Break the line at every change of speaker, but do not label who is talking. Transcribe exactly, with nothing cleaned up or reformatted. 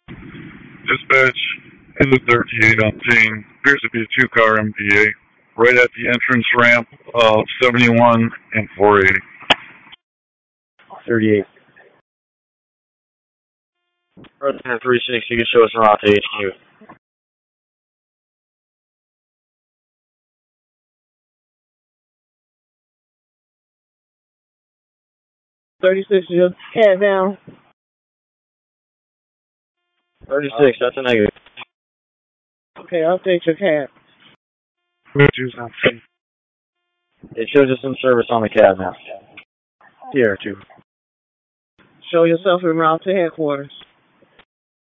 Dispatch, in the thirty-eight umpteen, appears to be a two-car M P A, right at the entrance ramp of seventy-one and four eighty.
thirty-eight. Earth three six, you can show us around to H Q.
thirty-six, just head down.
thirty-six, that's a negative.
Okay, update your cab.
It shows us in service on the cab now. Sierra two.
Show yourself en route to headquarters.